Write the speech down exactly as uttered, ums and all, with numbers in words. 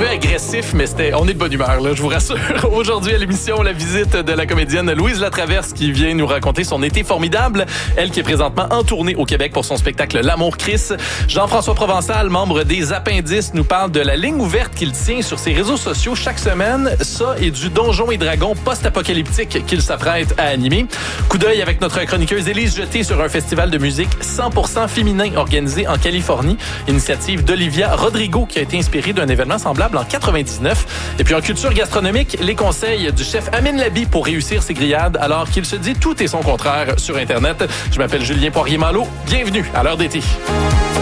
peu agressif, mais c'était, on est de bonne humeur, là, je vous rassure. Aujourd'hui à l'émission, la visite de la comédienne Louise Latraverse qui vient nous raconter son été formidable. Elle qui est présentement en tournée au Québec pour son spectacle L'Amour Chris. Jean-François Provençal, membre des Appendices, nous parle de la ligne ouverte qu'il tient sur ses réseaux sociaux chaque semaine. Ça et du Donjons et Dragons post-apocalyptique qu'il s'apprête à animer. Coup d'œil avec notre chroniqueuse Élise Jeté sur un festival de musique cent pour cent féminin organisé en Californie. Initiative d'Olivia Rodrigo qui a été inspirée d'un événement semblable en quatre-vingt-dix-neuf. Et puis en culture gastronomique, les conseils du chef Amine Labi pour réussir ses grillades alors qu'il se dit tout et son contraire sur Internet. Je m'appelle Julien Poirier-Malo. Bienvenue à l'heure d'été.